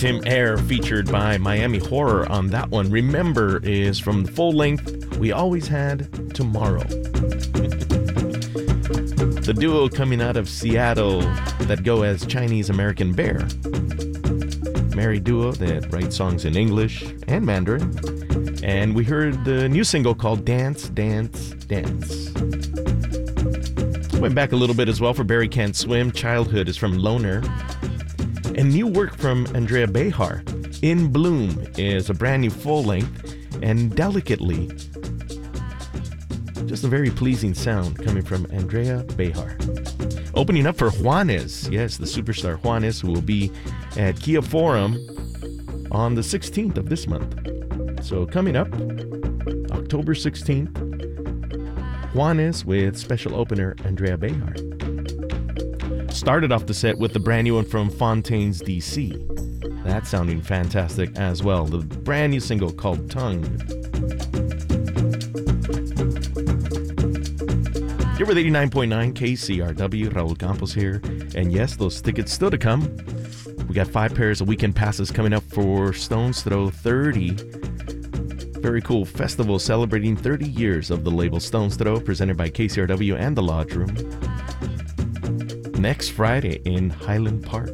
Tim Air, featured by Miami Horror on that one. Remember is from the full length We Always Had Tomorrow. The duo coming out of Seattle that go as Chinese American Bear. Married duo that writes songs in English and Mandarin. And we heard the new single called Dance, Dance, Dance. Went back a little bit as well for Barry Can't Swim. Childhood is from Loner. And new work from Andrea Behar. In Bloom is a brand new full length. And Delicately, just a very pleasing sound coming from Andrea Behar. Opening up for Juanes. Yes, the superstar Juanes, who will be at Kia Forum on the 16th of this month. So coming up, October 16th, Juanes with special opener Andrea Behar. Started off the set with the brand new one from Fontaines DC. That's sounding fantastic as well. The brand new single called Tongue. You're with 89.9 KCRW. Raul Campos here. And yes, those tickets still to come. We got 5 pairs of weekend passes coming up for Stones Throw 30. Very cool festival celebrating 30 years of the label Stones Throw, presented by KCRW and The Lodge Room. Next Friday in Highland Park.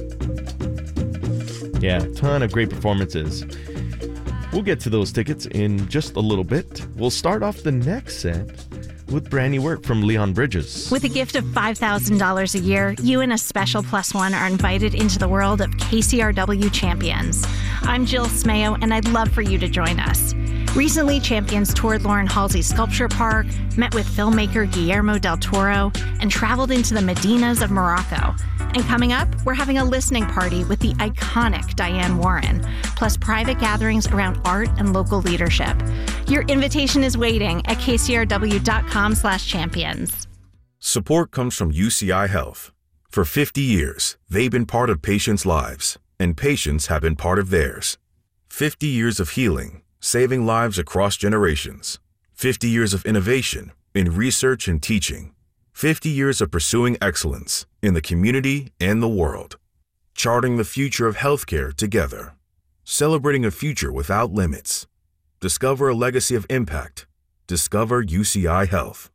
Yeah, a ton of great performances. We'll get to those tickets in just a little bit. We'll start off the next set with brand new work from Leon Bridges. With a gift of $5,000 a year, you and a special +1 are invited into the world of KCRW Champions. I'm Jill Smayo, and I'd love for you to join us. Recently, Champions toured Lauren Halsey's Sculpture Park, met with filmmaker Guillermo del Toro, and traveled into the Medinas of Morocco. And coming up, we're having a listening party with the iconic Diane Warren, plus private gatherings around art and local leadership. Your invitation is waiting at kcrw.com/champions. Support comes from UCI Health. For 50 years, they've been part of patients' lives, and patients have been part of theirs. 50 years of healing, saving lives across generations. 50 years of innovation in research and teaching. 50 years of pursuing excellence in the community and the world. Charting the future of healthcare together. Celebrating a future without limits. Discover a legacy of impact. Discover UCI Health.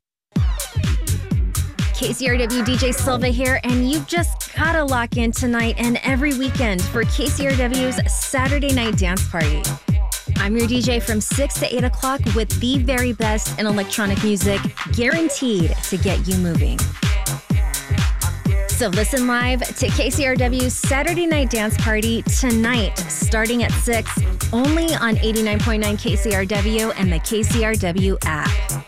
KCRW DJ Silva here, and you've just gotta lock in tonight and every weekend for KCRW's Saturday Night Dance Party. I'm your DJ from 6 to 8 o'clock with the very best in electronic music, guaranteed to get you moving. So listen live to KCRW's Saturday Night Dance Party tonight, starting at 6, only on 89.9 KCRW and the KCRW app.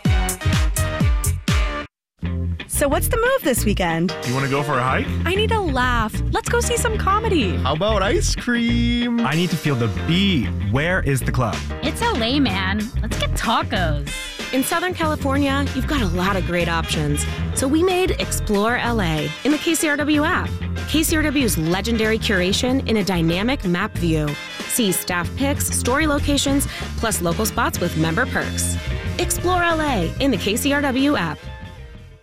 So what's the move this weekend? You want to go for a hike? I need a laugh. Let's go see some comedy. How about ice cream? I need to feel the beat. Where is the club? It's LA, man. Let's get tacos. In Southern California, you've got a lot of great options. So we made Explore LA in the KCRW app. KCRW's legendary curation in a dynamic map view. See staff pics, story locations, plus local spots with member perks. Explore LA in the KCRW app.